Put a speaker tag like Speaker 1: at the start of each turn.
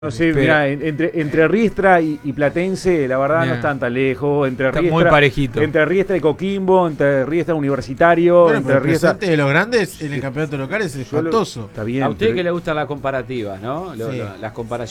Speaker 1: No sé, mirá, entre Riestra y Platense, la verdad no están tan lejos.
Speaker 2: Está muy parejito.
Speaker 1: Entre Riestra y Coquimbo, entre Riestra Universitario.
Speaker 3: Bueno,
Speaker 1: entre
Speaker 3: pero el
Speaker 1: Riestra
Speaker 3: presente de los grandes en el campeonato local es espantoso.
Speaker 1: Está bien.
Speaker 4: A usted que le gustan las comparativas, ¿no?
Speaker 3: Sí.
Speaker 4: Las comparaciones.